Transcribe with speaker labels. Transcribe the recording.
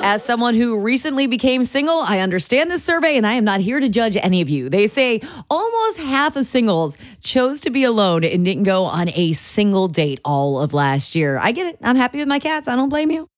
Speaker 1: As someone who recently became single, I understand this survey and I am not here to judge any of you. They say almost half of singles chose to be alone and didn't go on a single date all of last year. I get it. I'm happy with my cats. I don't blame you.